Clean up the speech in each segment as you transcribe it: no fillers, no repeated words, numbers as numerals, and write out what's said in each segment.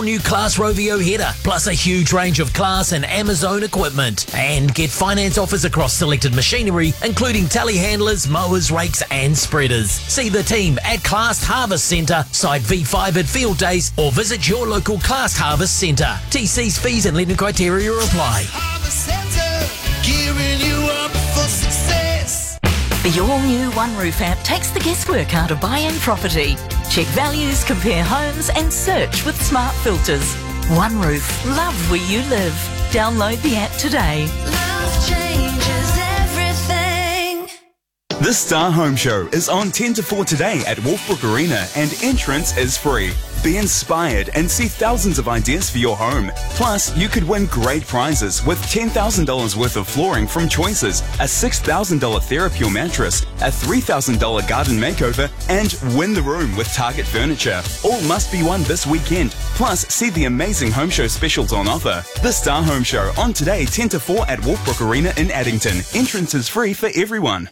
New Class Rovio header, plus a huge range of Class and Amazon equipment. And get finance offers across selected machinery, including telehandlers, mowers, rakes and spreaders. See the team at Class Harvest Centre, site V5 at Field Days, or visit your local Class Harvest Centre. TC's fees and lending criteria apply. Harvest Centre, gearing you up for success. The all-new One Roof app takes the guesswork out of buying property. Check values, compare homes and search with smart filters. One Roof, love where you live. Download the app today. Love changes everything. The Star Home Show is on 10 to 4 today at Wolfbrook Arena and entrance is free. Be inspired and see thousands of ideas for your home. Plus, you could win great prizes with $10,000 worth of flooring from Choices, a $6,000 TheraPure mattress, a $3,000 garden makeover, and win the room with Target Furniture. All must be won this weekend. Plus, see the amazing Home Show specials on offer. The Star Home Show on today 10 to 4 at Wolfbrook Arena in Addington. Entrance is free for everyone.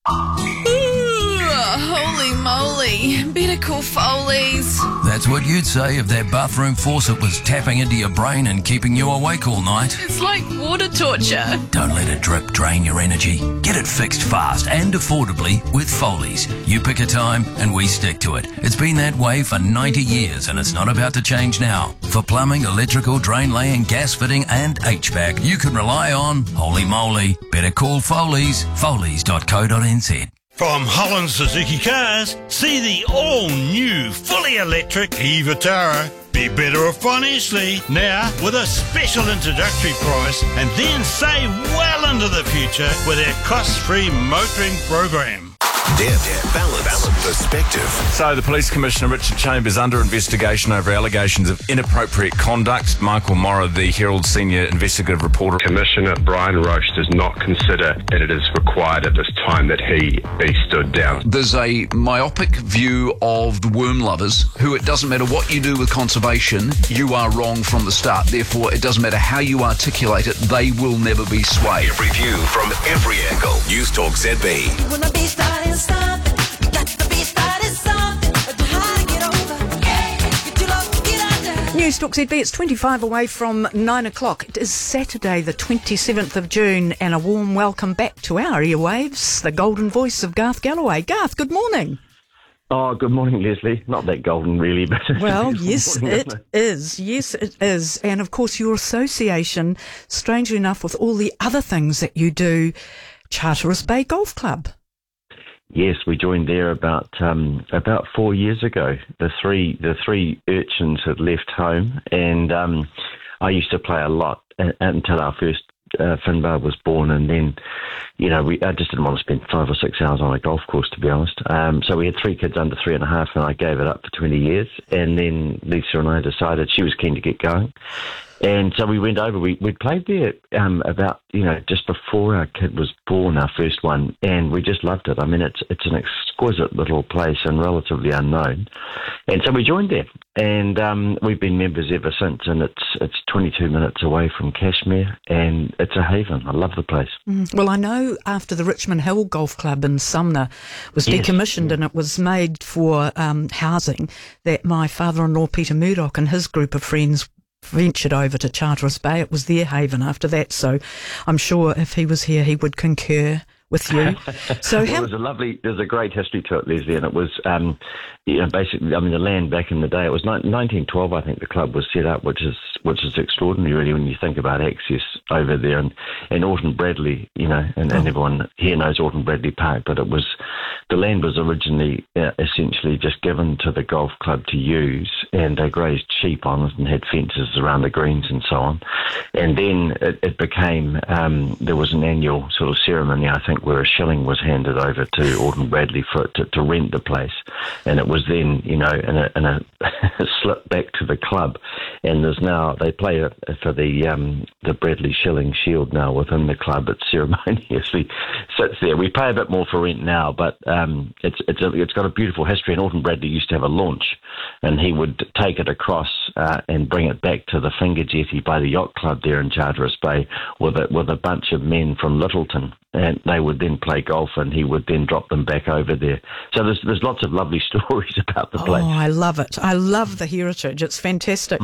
Holy moly. Better call Foley's. That's what you'd say if that bathroom faucet was tapping into your brain and keeping you awake all night. It's like water torture. Don't let it drip drain your energy. Get it fixed fast and affordably with Foley's. You pick a time and we stick to it. It's been that way for 90 years and it's not about to change now. For plumbing, electrical, drain laying, gas fitting and HVAC, you can rely on Holy Moly. Better call Foley's. Foleys.co.nz. From Holland Suzuki Cars, see the all-new, fully electric e-Vitara. Be better off financially now with a special introductory price and then save well into the future with our cost-free motoring program. Depth, balance, perspective. So the Police Commissioner Richard Chambers under investigation over allegations of inappropriate conduct. Michael Morrow, the Herald senior investigative reporter. Commissioner Brian Roche does not consider that it is required at this time that he be stood down. There's a myopic view of the worm lovers who it doesn't matter what you do with conservation, you are wrong from the start. Therefore, it doesn't matter how you articulate it, they will never be swayed. Every view from every angle. News Talk ZB. When the beat started stomping, got the beat started stomping, but how to get over? Get your love, get out there. News Talk ZB, it's 25 away from 9 o'clock. It is Saturday, the 27th of June, and a warm welcome back to our airwaves, the golden voice of Garth Galloway. Garth, good morning. Oh, good morning, Leslie. Not that golden, really, but... Well, yes, it is. Yes, it is. And, of course, your association, strangely enough, with all the other things that you do, Charteris Bay Golf Club. Yes, we joined there about 4 years ago. The three urchins had left home, and I used to play a lot until our first Finbar was born, and then, you know, I just didn't want to spend 5 or 6 hours on a golf course, to be honest. So we had 3 kids under 3.5, and I gave it up for 20 years. And then Lisa and I decided she was keen to get going. And so we went over. We played there about, you know, just before our kid was born, our first one, and we just loved it. I mean, it's an exquisite little place and relatively unknown. And so we joined there, and we've been members ever since. And it's 22 minutes away from Cashmere, and it's a haven. I love the place. Well, I know after the Richmond Hill Golf Club in Sumner was decommissioned and it was made for housing, that my father-in-law Peter Murdoch and his group of friends ventured over to Charteris Bay. It was their haven after that, so I'm sure if he was here he would concur with you. So there's a great history to it, Leslie, and it was, you know, basically, I mean, the land back in the day, it was 1912, I think the club was set up, which is extraordinary, really, when you think about access over there, and Orton Bradley, you know, and everyone here knows Orton Bradley Park, but the land was originally essentially just given to the golf club to use, and they grazed sheep on it and had fences around the greens and so on. And then it became, there was an annual sort of ceremony, I think, where a shilling was handed over to Orton Bradley to rent the place, and it was then, you know, in a slip back to the club, and there's now, they play for the Bradley Shilling Shield now within the club. It ceremoniously sits there. We pay a bit more for rent now, but it's got a beautiful history, and Orton Bradley used to have a launch, and he would take it across and bring it back to the Finger Jetty by the yacht club there in Charteris Bay with a bunch of men from Littleton, and they would then play golf, and he would then drop them back over there. So there's lots of lovely stories about the place. Oh, I love it. I love the heritage. It's fantastic.